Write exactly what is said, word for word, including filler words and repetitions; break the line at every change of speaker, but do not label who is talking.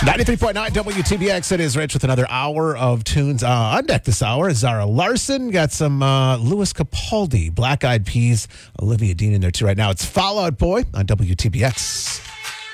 ninety-three point nine W T B X. It is Rich with another hour of tunes. Uh, on deck this hour is Zara Larson. Got some uh, Louis Capaldi, Black Eyed Peas, Olivia Dean in there too right now. It's Fall Out Boy on W T B X.